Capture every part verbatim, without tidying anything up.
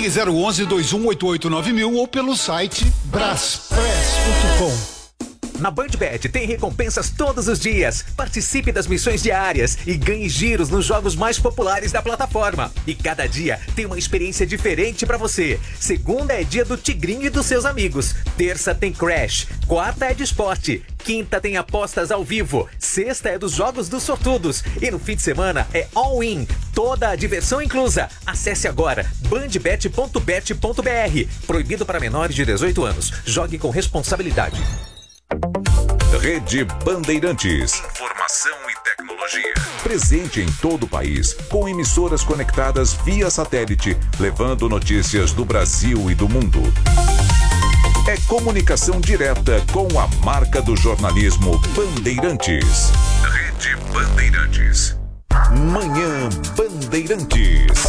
Ligue zero onze, dois um oito oito nove mil ou pelo site braspress ponto com. Na BandBet tem recompensas todos os dias. Participe das missões diárias e ganhe giros nos jogos mais populares da plataforma. E cada dia tem uma experiência diferente pra você. Segunda é dia do Tigrinho e dos seus amigos. Terça tem Crash. Quarta é de esporte. Quinta tem apostas ao vivo. Sexta é dos jogos dos sortudos. E no fim de semana é all-in. Toda a diversão inclusa. Acesse agora bandbet ponto bet ponto br. Proibido para menores de dezoito anos. Jogue com responsabilidade. Rede Bandeirantes. Informação e tecnologia. Presente em todo o país, com emissoras conectadas via satélite, levando notícias do Brasil e do mundo. É comunicação direta com a marca do jornalismo Bandeirantes. Rede Bandeirantes. Manhã Bandeirantes.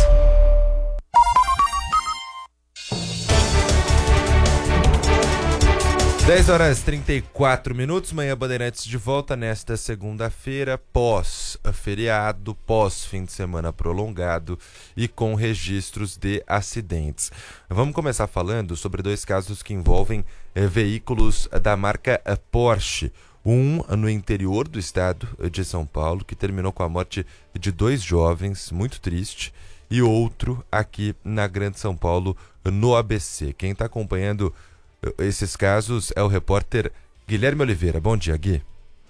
dez horas e trinta e quatro minutos, Manhã Bandeirantes de volta nesta segunda-feira, pós-feriado, pós-fim de semana prolongado e com registros de acidentes. Vamos começar falando sobre dois casos que envolvem eh, veículos da marca eh, Porsche. Um no interior do estado de São Paulo, que terminou com a morte de dois jovens, muito triste, e outro aqui na Grande São Paulo, no A B C. Quem está acompanhando esses casos é o repórter Guilherme Oliveira. Bom dia, Gui.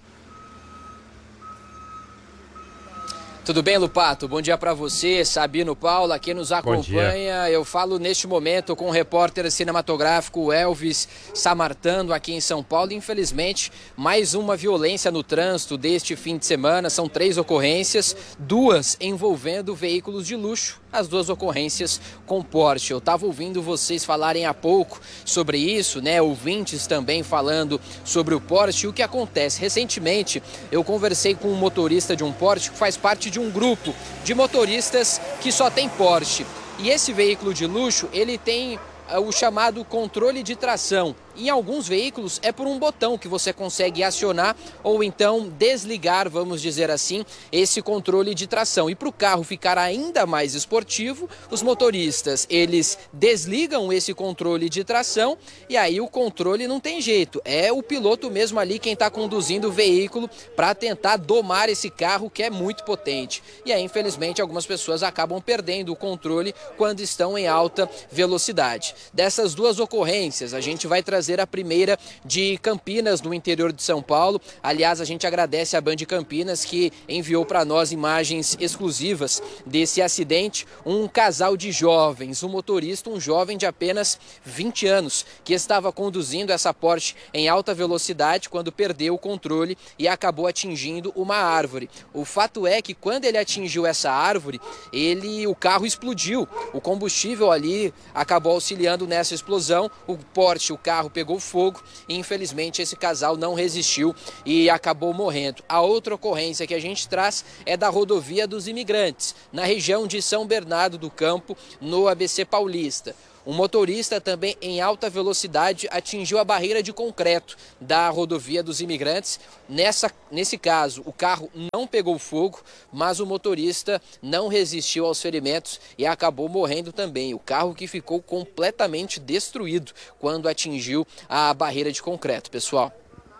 Tudo bem, Lupato? Bom dia para você, Sabino Paula, quem nos acompanha. Eu falo neste momento com o repórter cinematográfico Elvis Samartano aqui em São Paulo. Infelizmente, mais uma violência no trânsito deste fim de semana. São três ocorrências, duas envolvendo veículos de luxo. As duas ocorrências com Porsche. Eu estava ouvindo vocês falarem há pouco sobre isso, né? Ouvintes também falando sobre o Porsche. E o que acontece? Recentemente, eu conversei com um motorista de um Porsche que faz parte de um grupo de motoristas que só tem Porsche. E esse veículo de luxo, ele tem uh, o chamado controle de tração. Em alguns veículos é por um botão que você consegue acionar ou então desligar, vamos dizer assim, esse controle de tração. E para o carro ficar ainda mais esportivo, os motoristas, eles desligam esse controle de tração e aí o controle não tem jeito. É o piloto mesmo ali quem está conduzindo o veículo para tentar domar esse carro que é muito potente. E aí, infelizmente, algumas pessoas acabam perdendo o controle quando estão em alta velocidade. Dessas duas ocorrências, a gente vai trazer a primeira de Campinas, no interior de São Paulo. Aliás, a gente agradece a Band Campinas que enviou para nós imagens exclusivas desse acidente. Um casal de jovens, um motorista, um jovem de apenas vinte anos, que estava conduzindo essa Porsche em alta velocidade quando perdeu o controle e acabou atingindo uma árvore. O fato é que quando ele atingiu essa árvore, ele, o carro explodiu. O combustível ali acabou auxiliando nessa explosão. O Porsche, o carro pegou fogo e infelizmente esse casal não resistiu e acabou morrendo. A outra ocorrência que a gente traz é da rodovia dos Imigrantes, na região de São Bernardo do Campo, no A B C Paulista. Um motorista também em alta velocidade atingiu a barreira de concreto da rodovia dos Imigrantes. Nessa, nesse caso, o carro não pegou fogo, mas o motorista não resistiu aos ferimentos e acabou morrendo também. O carro que ficou completamente destruído quando atingiu a barreira de concreto, pessoal.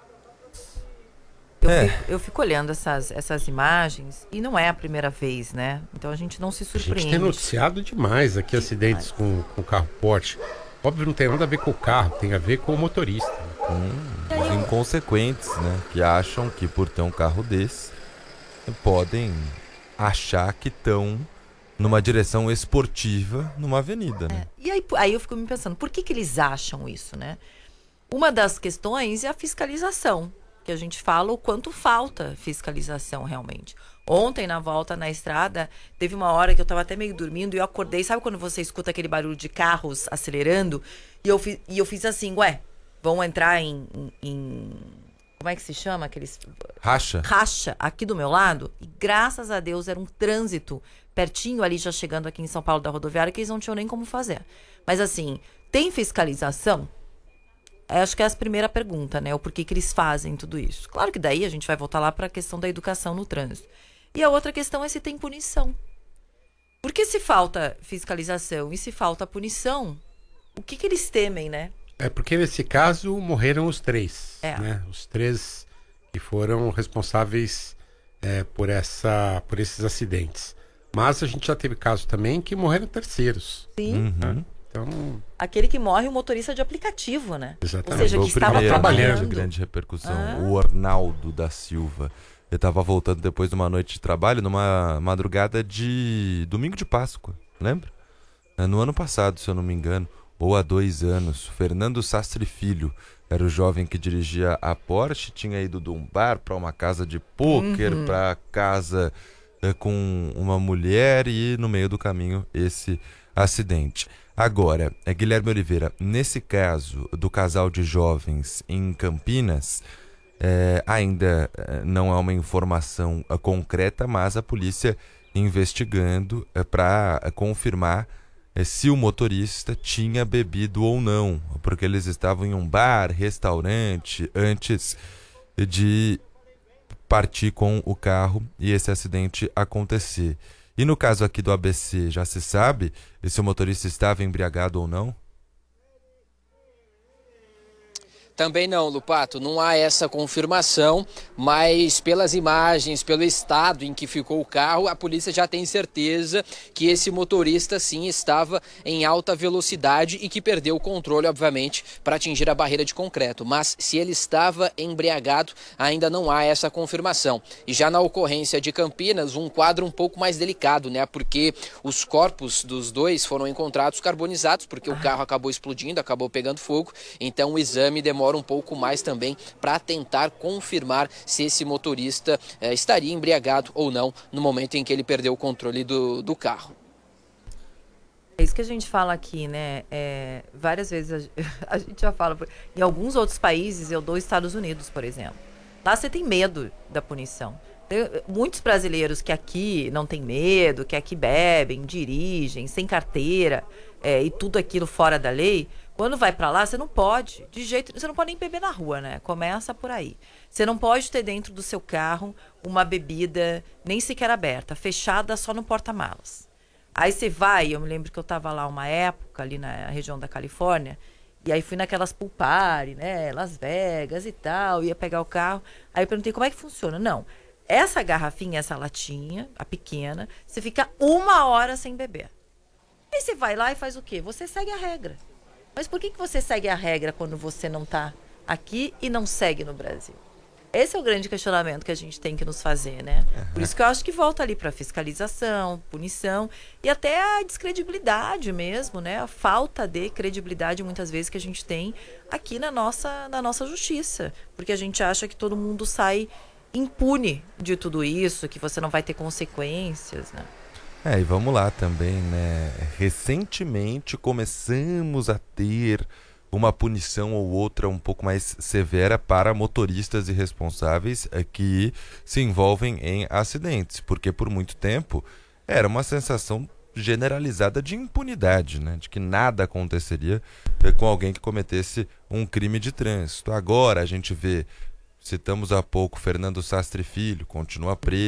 Eu, É. fico, eu fico olhando essas, essas imagens e não é a primeira vez, né? Então a gente não se A surpreende. gente tem noticiado demais aqui acidentes com, com carro Porsche. Óbvio, não tem nada a ver com o carro, tem a ver com o motorista. Hum, os inconsequentes, né? Que acham que por ter um carro desse podem achar que estão numa direção esportiva numa avenida, né? É, e aí, aí eu fico me pensando, por que que eles acham isso, né? Uma das questões é a fiscalização, que a gente fala o quanto falta fiscalização realmente. Ontem, na volta na estrada, teve uma hora que eu estava até meio dormindo e eu acordei. Sabe quando você escuta aquele barulho de carros acelerando? E eu, fi, e eu fiz assim, ué, vão entrar em, em, em... Como é que se chama? Aqueles... Racha. Racha, aqui do meu lado. E graças a Deus era um trânsito pertinho ali, já chegando aqui em São Paulo da rodoviária, que eles não tinham nem como fazer. Mas assim, tem fiscalização? Acho que é a primeira pergunta, né? O porquê que eles fazem tudo isso. Claro que daí a gente vai voltar lá para a questão da educação no trânsito. E a outra questão é se tem punição. Porque se falta fiscalização e se falta punição, o que, que eles temem, né? É porque nesse caso morreram os três, É. né? Os três que foram responsáveis é, por, essa, por esses acidentes. Mas a gente já teve caso também que morreram terceiros. Sim. Né? Então, Aquele que morre, o motorista de aplicativo, né? exatamente. Ou seja, Foi que o estava primeiro, né, trabalhando. de grande repercussão. Ah. O Arnaldo da Silva. Eu estava voltando depois de uma noite de trabalho, numa madrugada de domingo de Páscoa, lembra? É, no ano passado, se eu não me engano, ou há dois anos. Fernando Sastre Filho era o jovem que dirigia a Porsche, tinha ido de um bar para uma casa de pôquer, Uhum. para casa é, com uma mulher e no meio do caminho esse acidente. Agora, é, Guilherme Oliveira, nesse caso do casal de jovens em Campinas, é, ainda é, não é uma informação é, concreta, mas a polícia investigando é, para é, confirmar é, se o motorista tinha bebido ou não, porque eles estavam em um bar, restaurante, antes de partir com o carro e esse acidente acontecer. E no caso aqui do A B C, já se sabe se o motorista estava embriagado ou não? Também não, Lupato, não há essa confirmação, mas pelas imagens, pelo estado em que ficou o carro, a polícia já tem certeza que esse motorista sim estava em alta velocidade e que perdeu o controle, obviamente, para atingir a barreira de concreto. Mas se ele estava embriagado, ainda não há essa confirmação. E já na ocorrência de Campinas, um quadro um pouco mais delicado, né? Porque os corpos dos dois foram encontrados carbonizados, porque o carro acabou explodindo, acabou pegando fogo, então o exame demora um pouco mais também para tentar confirmar se esse motorista eh, estaria embriagado ou não no momento em que ele perdeu o controle do, do carro. É isso que a gente fala aqui, né? É, várias vezes a, a gente já fala. Em alguns outros países, eu dou Estados Unidos, por exemplo. Lá você tem medo da punição. Tem muitos brasileiros que aqui não tem medo, que aqui bebem, dirigem, sem carteira é, e tudo aquilo fora da lei. Quando vai pra lá, você não pode, de jeito, você não pode nem beber na rua, né? Começa por aí. Você não pode ter dentro do seu carro uma bebida nem sequer aberta, fechada só no porta-malas. Aí você vai, eu me lembro que eu tava lá uma época, ali na região da Califórnia, e aí fui naquelas pool party, né? Las Vegas e tal, ia pegar o carro. Aí eu perguntei como é que funciona. Não, essa garrafinha, essa latinha, a pequena, você fica uma hora sem beber. Aí você vai lá e faz o quê? Você segue a regra. Mas por que, que você segue a regra quando você não está aqui e não segue no Brasil? Esse é o grande questionamento que a gente tem que nos fazer, né? Uhum. Por isso que eu acho que volta ali para fiscalização, punição e até a descredibilidade mesmo, né? A falta de credibilidade muitas vezes que a gente tem aqui na nossa, na nossa justiça. Porque a gente acha que todo mundo sai impune de tudo isso, que você não vai ter consequências, né? É, e vamos lá também, né? Recentemente começamos a ter uma punição ou outra um pouco mais severa para motoristas irresponsáveis que se envolvem em acidentes, porque por muito tempo era uma sensação generalizada de impunidade, né? De que nada aconteceria com alguém que cometesse um crime de trânsito. Agora a gente vê, citamos há pouco Fernando Sastre Filho, continua preso.